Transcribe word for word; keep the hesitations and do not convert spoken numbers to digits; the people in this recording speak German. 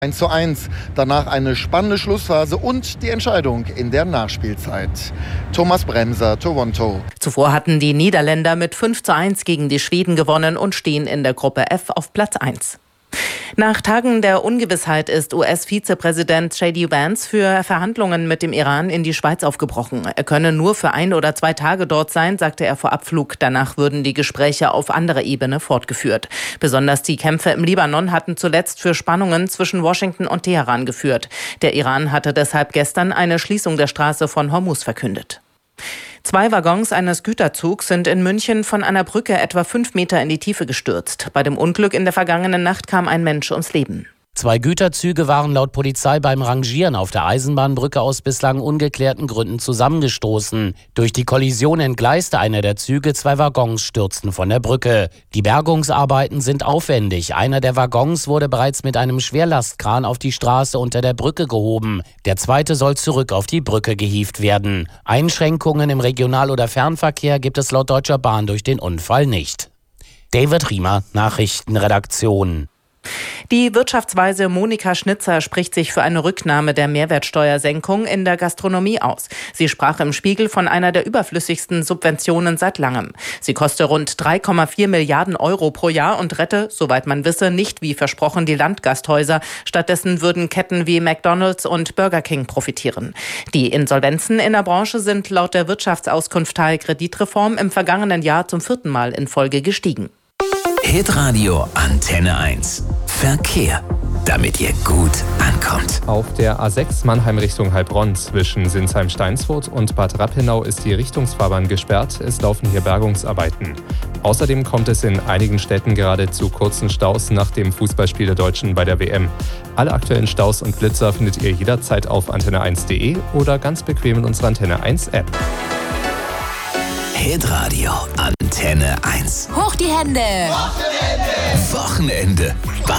eins zu eins, danach eine spannende Schlussphase und die Entscheidung in der Nachspielzeit. Thomas Bremser, Toronto. Zuvor hatten die Niederländer mit fünf zu eins gegen die Schweden gewonnen und stehen in der Gruppe F auf Platz eins. Nach Tagen der Ungewissheit ist U S-Vizepräsident J D Vance für Verhandlungen mit dem Iran in die Schweiz aufgebrochen. Er könne nur für ein oder zwei Tage dort sein, sagte er vor Abflug. Danach würden die Gespräche auf anderer Ebene fortgeführt. Besonders die Kämpfe im Libanon hatten zuletzt für Spannungen zwischen Washington und Teheran geführt. Der Iran hatte deshalb gestern eine Schließung der Straße von Hormuz verkündet. Zwei Waggons eines Güterzugs sind in München von einer Brücke etwa fünf Meter in die Tiefe gestürzt. Bei dem Unglück in der vergangenen Nacht kam ein Mensch ums Leben. Zwei Güterzüge waren laut Polizei beim Rangieren auf der Eisenbahnbrücke aus bislang ungeklärten Gründen zusammengestoßen. Durch die Kollision entgleiste einer der Züge, zwei Waggons stürzten von der Brücke. Die Bergungsarbeiten sind aufwendig. Einer der Waggons wurde bereits mit einem Schwerlastkran auf die Straße unter der Brücke gehoben. Der zweite soll zurück auf die Brücke gehievt werden. Einschränkungen im Regional- oder Fernverkehr gibt es laut Deutscher Bahn durch den Unfall nicht. David Riemer, Nachrichtenredaktion. Die Wirtschaftsweise Monika Schnitzer spricht sich für eine Rücknahme der Mehrwertsteuersenkung in der Gastronomie aus. Sie sprach im Spiegel von einer der überflüssigsten Subventionen seit langem. Sie koste rund drei Komma vier Milliarden Euro pro Jahr und rette, soweit man wisse, nicht wie versprochen die Landgasthäuser. Stattdessen würden Ketten wie McDonald's und Burger King profitieren. Die Insolvenzen in der Branche sind laut der Wirtschaftsauskunft Teil Kreditreform im vergangenen Jahr zum vierten Mal in Folge gestiegen. Hitradio Antenne eins. Verkehr, damit ihr gut ankommt. Auf der A sechs Mannheim Richtung Heilbronn zwischen Sinsheim-Steinsfurt und Bad Rappenau ist die Richtungsfahrbahn gesperrt. Es laufen hier Bergungsarbeiten. Außerdem kommt es in einigen Städten gerade zu kurzen Staus nach dem Fußballspiel der Deutschen bei der W M. Alle aktuellen Staus und Blitzer findet ihr jederzeit auf antenne eins punkt de oder ganz bequem in unserer Antenne eins App. Hitradio Antenne eins. Hoch die Hände! Wochenende.